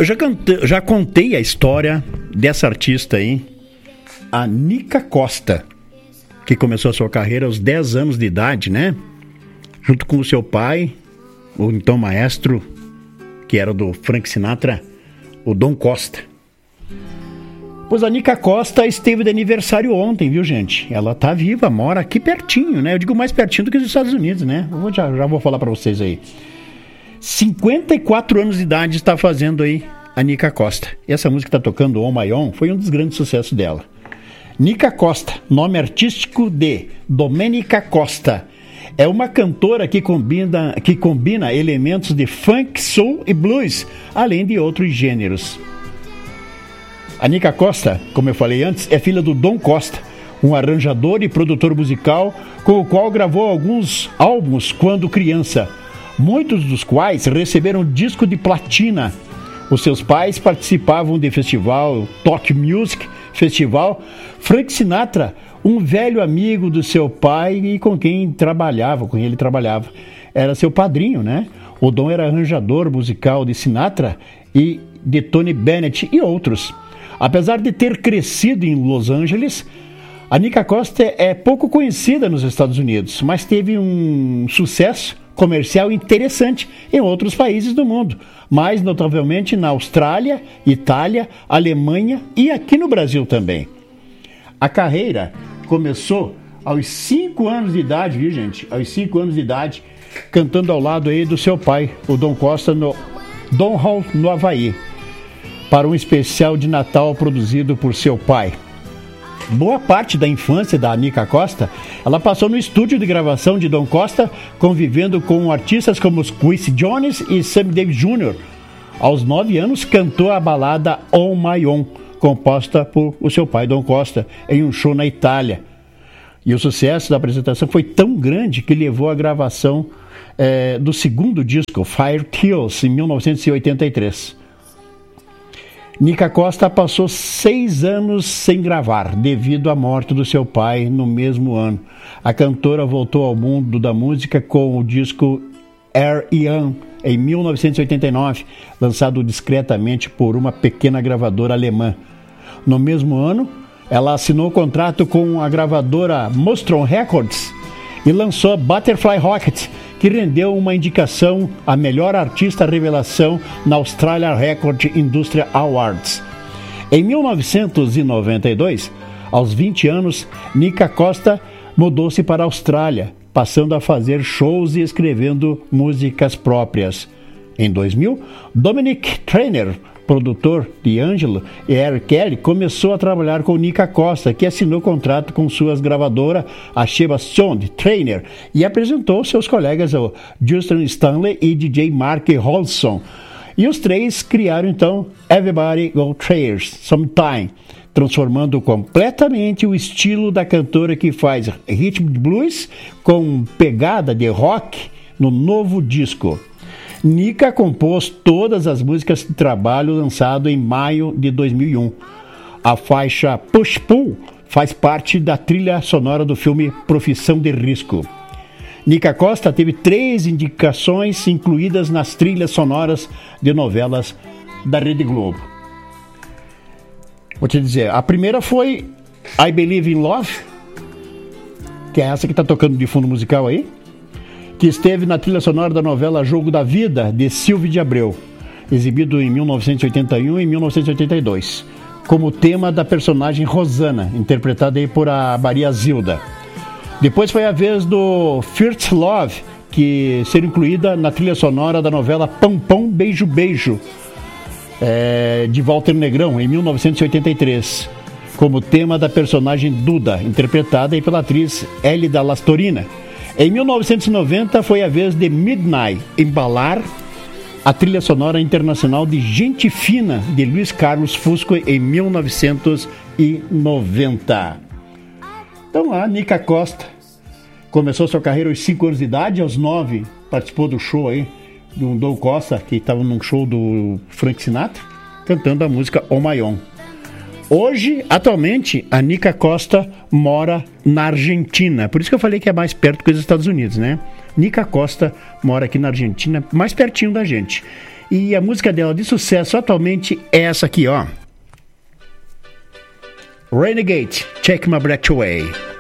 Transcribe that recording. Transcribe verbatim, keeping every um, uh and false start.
Eu já, cantei, já contei a história dessa artista aí, a Nica Costa, que começou a sua carreira aos dez anos de idade, né? Junto com o seu pai, o então maestro, que era do Frank Sinatra, o Dom Costa. Pois a Nica Costa esteve de aniversário ontem, viu, gente? Ela tá viva, mora aqui pertinho, né? Eu digo mais pertinho do que os Estados Unidos, né? Eu vou, já, já vou falar pra vocês aí. cinquenta e quatro anos de idade está fazendo aí a Nica Costa. E essa música que tá tocando, On My Own, foi um dos grandes sucessos dela. Nica Costa, nome artístico de Domenica Costa. É uma cantora que combina, que combina elementos de funk, soul e blues, além de outros gêneros. A Nica Costa, como eu falei antes, é filha do Dom Costa, um arranjador e produtor musical com o qual gravou alguns álbuns quando criança, muitos dos quais receberam disco de platina. Os seus pais participavam do festival Tokyo Music Festival. Frank Sinatra, um velho amigo do seu pai e com quem trabalhava, com quem ele trabalhava, era seu padrinho, né? O Dom era arranjador musical de Sinatra e de Tony Bennett e outros. Apesar de ter crescido em Los Angeles, a Nica Costa é pouco conhecida nos Estados Unidos, mas teve um sucesso comercial interessante em outros países do mundo, mais notavelmente na Austrália, Itália, Alemanha e aqui no Brasil também. A carreira começou aos cinco anos de idade, viu, gente? Aos cinco anos de idade, cantando ao lado aí do seu pai, o Dom Costa, no Don Hall, no Havaí, para um especial de Natal produzido por seu pai. Boa parte da infância da Nica Costa, ela passou no estúdio de gravação de Dom Costa, convivendo com artistas como Quincy Jones e Sammy Davis Júnior Aos nove anos, cantou a balada On My Own, composta por o seu pai, Dom Costa, em um show na Itália. E o sucesso da apresentação foi tão grande que levou à gravação é, do segundo disco, Fire Kills, em mil novecentos e oitenta e três. Nica Costa passou seis anos sem gravar, devido à morte do seu pai no mesmo ano. A cantora voltou ao mundo da música com o disco Air Young, em mil novecentos e oitenta e nove, lançado discretamente por uma pequena gravadora alemã. No mesmo ano, ela assinou contrato com a gravadora Mostron Records e lançou Butterfly Rocket, que rendeu uma indicação a melhor artista revelação na Australia Record Industry Awards. Em mil novecentos e noventa e dois, aos vinte anos, Nica Costa mudou-se para a Austrália, passando a fazer shows e escrevendo músicas próprias. Em dois mil, Dominic Trainer, produtor de Angelo e Eric Kelly, começou a trabalhar com Nica Costa, que assinou contrato com suas gravadoras, a Sheba Sound Trainer, e apresentou seus colegas, o Justin Stanley e D J Mark Holson. E os três criaram então Everybody Go Trails Sometime, transformando completamente o estilo da cantora que faz ritmo de blues com pegada de rock no novo disco. Nica compôs todas as músicas de trabalho lançado em maio de dois mil e um. A faixa Push Pull faz parte da trilha sonora do filme Profissão de Risco. Nica Costa teve três indicações incluídas nas trilhas sonoras de novelas da Rede Globo. Vou te dizer, a primeira foi I Believe in Love, que é essa que está tocando de fundo musical aí, que esteve na trilha sonora da novela Jogo da Vida, de Silvio de Abreu, exibido em mil novecentos e oitenta e um e mil novecentos e oitenta e dois, como tema da personagem Rosana, interpretada aí por a Maria Zilda. Depois foi a vez do First Love, que ser incluída na trilha sonora da novela Pão Pão Beijo Beijo, é, de Walter Negrão, em mil novecentos e oitenta e três, como tema da personagem Duda, interpretada aí pela atriz Hélida Lastorina. Em mil novecentos e noventa foi a vez de Midnight embalar a trilha sonora internacional de Gente Fina, de Luiz Carlos Fusco, em mil novecentos e noventa. Então a Nica Costa começou sua carreira aos cinco anos de idade, aos nove participou do show aí do Dom Costa, que estava num show do Frank Sinatra, cantando a música On My Own. Hoje, atualmente, a Nica Costa mora na Argentina. Por isso que eu falei que é mais perto que os Estados Unidos, né? Nica Costa mora aqui na Argentina, mais pertinho da gente. E a música dela de sucesso atualmente é essa aqui, ó. Renegade, Take My Breath Away.